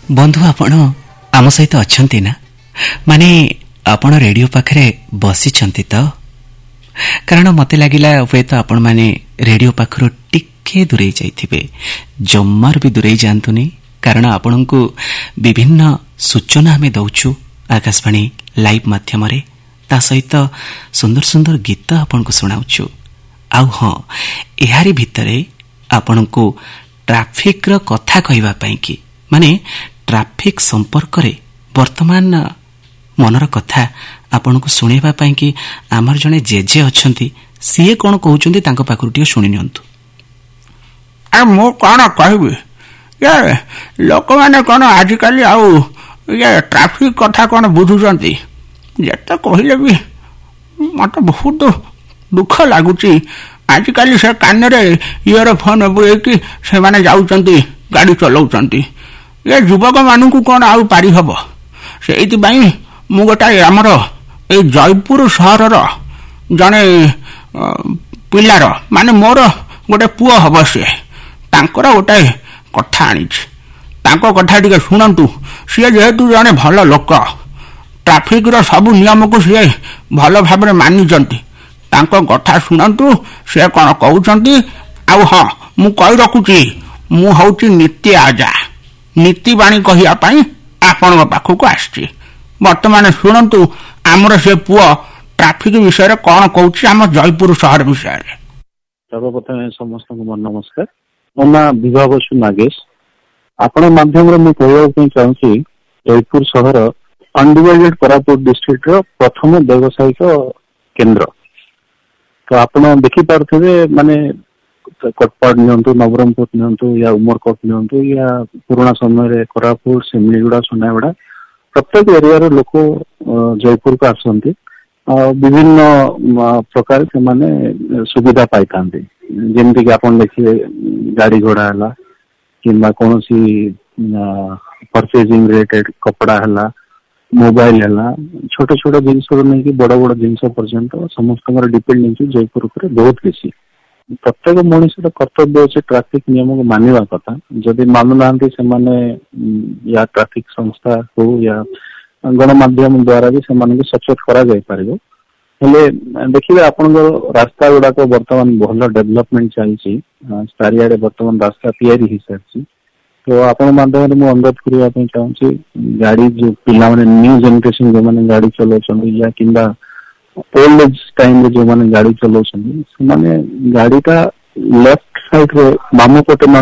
बंधु आपण आम सहित अच्छा ना माने आपण रेडियो पाखरे बसी तो कारण मते लगिला हुए तो आपण माने रेडियो पाखर टिके दूरे जाइथिबे जम्मार भी दूरे जांतुनी कारण आपण को विभिन्न सूचना हमें दउछु आकाशवाणी लाइव माध्यम रे ता सहित सुंदर सुंदर गीत आपण को सुनाउछु आउ हां एहारी भितरे आपण को ट्रैफिक रो कथा कहबा पई कि माने ट्रैफिक संपर्क रे वर्तमान मनर कथा आपण को सुनेबा पई कि आमर जने जेजे अछंती सीए कोन कहउचंती तांको पाखरु टिके सुनि नियंतु। आ मो कोन कहबी ये लोक माने कोन आजिकली आउ ये ट्रैफिक कथा कोन बुझुचंती जेता कहिले भी मत बहुत दुख लागुची आजिकली से कान रे इयरफोन बुएकी से माने जाउचंती गाड़ी चलाउचंती ये युवक मानू कौन आउ पारि हम से मु गोटा आमर ए जयपुर सहर जने पिलार माने मोर गोटे पुओ हम सी तांकर गोटे कथा आनी कथा टिके शुणु सी जेहेतु जने भल लोक ट्रैफिक रो सब नियम को सी भल भाव मानिचंती कथा शुणु सी कौन कहउचंती आउ हाँ मु कहि रखुची मु हूँ नीति आजा नीति बाणी कहवाई आपण पाखक आसी बर्तमान शुणु आमर से पुओ ट्रैफिक विषय कौन कहूँ आम जयपुर सहर विषय सर्वप्रथम समस्त नमस्कार मो ना विभा बसु नागेश आपण माध्यम कहवाई चाहूँगी जयपुर सहर अनडिवाइडेड कोरापुट डिस्ट्रिक्ट प्रथम व्यावसायिक केन्द्र तो आपण देखिपे माने कटपाड़ नियंतु नवरंगपुर नियंतु या उमरकोट नियंतु या पुराना समय कोरापुट सिमलीगुड़ा सुनागुड़ा प्रत्येक एरिया रो लोक जयपुर को आसंती विभिन्न प्रकार से माने सुविधा पाई थांती जेमति कि आपण देखिए गाड़ी घोड़ा हला किंबा कोनोसी परचेजिंग रिलेटेड कपड़ा हला मोबाइल हला छोटे छोटे जिनस नहीं कि बड़ बड़ जिनस पर्यंत समस्त डिपेंड जयपुर पर बहुत बेसी प्रत्येक मनुष्य कर्तव्य अच्छे ट्रैफिक नियम को मानिबा कथा जदि मानुना या ट्रैफिक संस्था हो या गणमाध्यम द्वारा भी से सचेत करा जाय पारिबो हेले देखिए आपण रास्ता गुड़ाक बर्तमान भल डेवलपमेंट चलती चारियाडे बर्तमान रास्ता तैयारी हो सारी तो आपण माध्यम मुझे अनुरोध करने चाहूँगी गाड़ी जो पिला न्यू जेनेरेशन जो मैंने गाड़ी चलाउछन या किंबा ओल्ड एज टाइम रे जो माने गाड़ी चलाउछन से माने गाड़ी का लेफ्ट साइड रे बाम पटे न